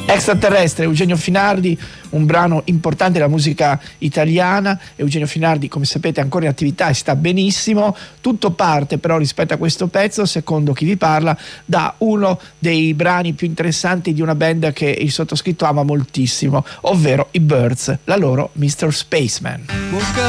Extraterrestre, Eugenio Finardi, un brano importante della musica italiana. Eugenio Finardi, come sapete, è ancora in attività e sta benissimo. Tutto parte però rispetto a questo pezzo, secondo chi vi parla, da uno dei brani più interessanti di una band che il sottoscritto ama moltissimo, ovvero i Birds, la loro Mr. Spaceman.